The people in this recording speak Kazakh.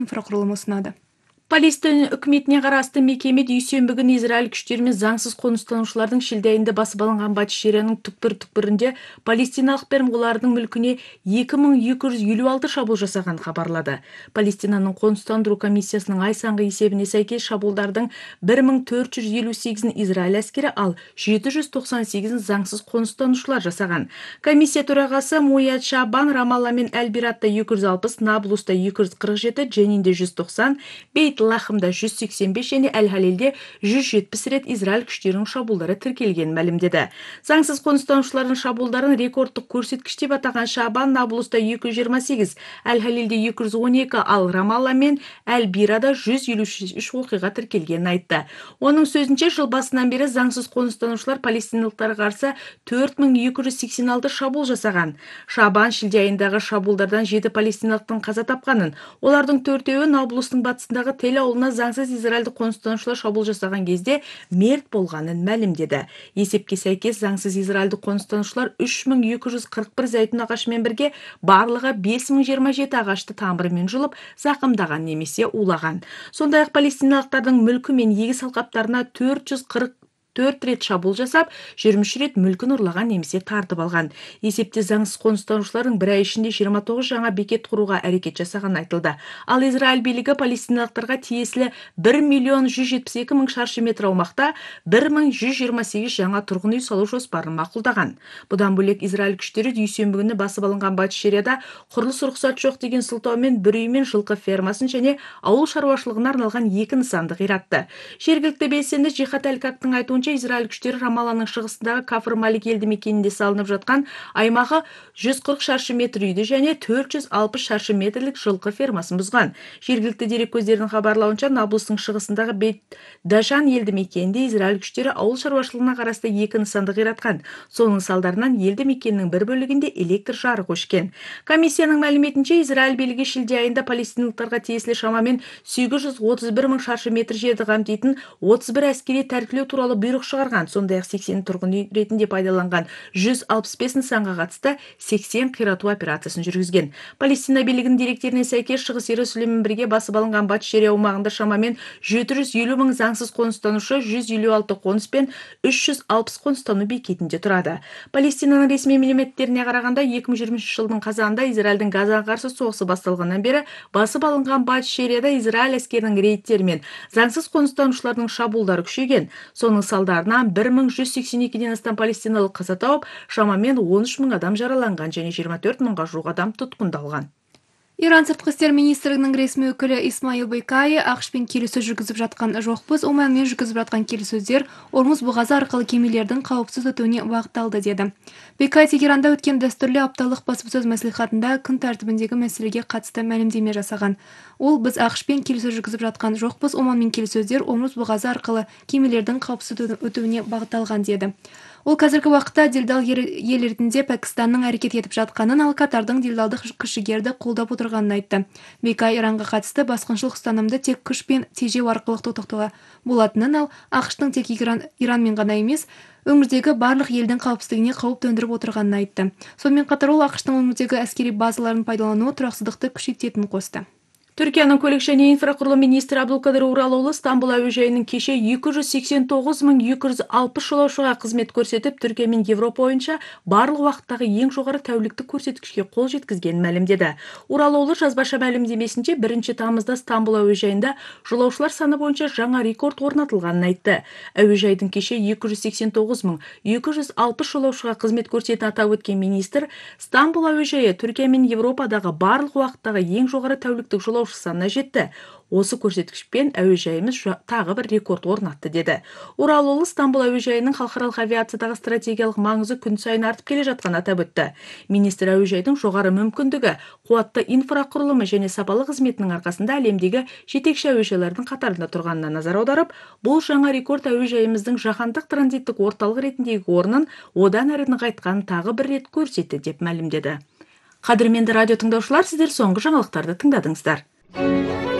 инфрақұрылымы ұсынады. Палестин үкіметіне қарасты мекеме дүйсенбі күні Израиль күштерімен заңсыз қоныстанушылардың шілде айында басып алынған батыс Шерияның түкпір-түкпірінде палестиналықтар олардың мүлкіне 2256 шабуыл жасаған хабарлады. Палестинаның қоныстандыру комиссиясының ай санғы есебіне сәйкес шабуылдардың 1458-ін Израиль әскері, ал 798-ін заңсыз қоныстанушылар жасаған. Комиссия төрағасы Муят Шабан Рамалла мен Әл-Биратта 260, Наблуста 247, Дженинде 190, Бейт-Лахымда 185 және Әл-Халилде 170 рет Израиль күштерінің шабуылдары тіркелген мәлімдеді. Заңсыз қоныстанушылардың шабуылдарын рекордтық көрсеткіш деп атаған Шабан Наблуста 228, Әл-Халилде 212, ал Рамалла мен Әл-Бирада 153 оқиға тіркелгенін айтты. Оның сөзінше, жыл басынан бері заңсыз қоныстанушылар палестиналықтарға қарсы 4286 шабуыл жасаған. Шабан шілде айындағы шабуылдардан 7 палестиналықтың қаза тапқанын, олардың 4-еуі Наблустың батысындағы Тел ауылына заңсыз израильдік қоныстанушылар шабуыл жасаған кезде мерт болғанын мәлімдеді. Есепке сәйкес, заңсыз израильдік қоныстанушылар 3241 зәйтүн ағашымен бірге барлығы 5027 ағашты тамырымен жұлып, зақымдаған немесе улаған. Сондай-ақ палестиналықтардың мүлкі мен егіс алқаптарына 444 рет шабуыл жасап, 23 рет мүлкін ұрлаған немесе тартып алған. Есепте заңсыз қоныстанушылардың бір ай ішінде 29 жаңа бекет құруға әрекет жасаған айтылды. Ал Израиль билігі палестиналықтарға тиесілі 1.172.000 шаршы метр аумақта 1128 жаңа тұрғын үй салу жоспарын мақұлдаған. Бұдан бөлек Израиль күштері дүйсенбі күні басып алынған батыс Шерияда құрылыс рұқсат жоқ деген сылтаумен бір үй мен жылқы фермасын және ауыл шаруашылығына арналған 2 нысанды қиратты. Жергілікті белсенді Жихад Әл-Кактың айтуынша, Израиль күштері Рамалланың шығысындағы Кафр Малик елді мекенінде салынып жатқан аймағы 140 шаршы метр үйді және 460 шаршы метрлік жылқы фермасын бұзған. Жергілікті дерек көздерінің хабарлауынша, Наблустың шығысындағы Бейт-Дашан елді мекенінде Израиль күштері ауыл шаруашылығына қарасты 2 нысанды қиратқан. Соның салдарынан елді мекеннің бір бөлігінде электр жарығы өшкен. Комиссияның мәліметінше, Израиль билігі шілде айында палестиналықтарға тиесілі шамамен 831.000 шаршы метр жерді қамтитын 31 әскери тәркілеу туралы бұйрық шығарған. Сондай-ақ 80 тұрғын үй ретінде пайдаланған 165 нысанға қатысты 80 қирату операциясын жүргізген. Палестина билігінің деректеріне сәйкес, шығыс Иерусалиммен бірге басып алынған батыс Шерия аумағында шамамен 750.000 заңсыз қоныстанушы, 156 қоныс пен 360 қоныстану бекетінде тұрады. Палестинаның ресми мәліметтеріне қарағанда, 2020 жылдың қазанында Израильдің Газаға қарсы соғысы басталғаннан бері басып алынған батыс Шерияда Израиль әскерінің рейдтері мен заңсыз қоныстанушылардың шабуылдары күшейген. Соның салдарынан 1182-ден астам палестиналық қаза тауып, шамамен 13.000 адам жараланған және 24.000-ға жуық адам тұтқындалған. Иран сыртқы істер министрінің ресми өкілі Исмаил Бейкай ақш-пен келіссөз жүргізіп жатқан жоқпыз, Оманмен жүргізіп жатқан келіссөздер Ормұз бұғазы арқылы кемелердің қауіпсіз өтуіне бағытталды деді. Бейкай Тегеранда өткен дәстүрлі апталық баспасөз мәслихатында күн тәртібіндегі мәселеге қатысты мәлімдеме жасаған. Ол, біз ақш-пен келіссөз жүргізіп жатқан жоқпыз, Оманмен келіссөздер Ормұз бұғазы арқылы кемелердің қауіпсіз өтуіне бағытталған деді. Ол қазіргі уақытта делдал ел ретінде Пәкістанның әрекет етіп жатқанын, ал Катардың делдалдық күш-жігерді қолдап отырғанын айтты. Бейкай Иранға қатысты басқыншылық ұстанымды тек күш пен тежеу арқылы тоқтатуға болатынын, ал ақш-тың тек Иранмен ғана емес, өңірдегі барлық елдің қауіпсіздігіне қауіп төндіріп отырғанын айтты. Сонымен қатар ол ақш-тың өңірдегі әскери базаларын пайдалануы тұрақсыздықты күшейтетінін қосты. Түркияның көлік және инфрақұрылым министрі Абдулкадыр Уралоğlu Стамбул әуежайының кеше 289.260 жолаушыға қызмет көрсетіп, Түркия мен Европа бойынша барлық уақыттағы ең жоғары тәуліктік көрсеткішке қол жеткізгенін мәлімдеді. Уралоğlu жазбаша мәлімдемесінше 1 тамызда Стамбул әуежайында жолаушылар саны бойынша жаңа рекорд орнатылғанын айтты. Әуежайдың кеше 289.260 жолаушыға қызмет көрсететінін атап өткен министр, Стамбул әуежайы Түркия мен Европадағы барлық уақыттағы ең жоғары тәуліктік жолаушы санына жетті. Осы көрсеткішпен әуежайымыз тағы бір рекорд орнатты деді. Уралоğlu Стамбул әуежайының халықаралық авиациядағы стратегиялық маңызы күн сайын артып келе жатқанын атап өтті. Министр әуежайдың жоғары мүмкіндігі, қуатты инфрақұрылымы және сапалы қызметінің арқасында әлемдегі жетекші әуежайлардың қатарында тұрғанына назар аударып, бұл жаңа рекорд әуежайымыздың жаһандық транзиттік орталық ретіндегі орнын одан әрі нығайтқанын тағы бір рет көрсетті деп мәлімдеді. Қадірменді радио тыңдаушылар, сіздер соңғы жаңалықтарды тыңдадыңыздар.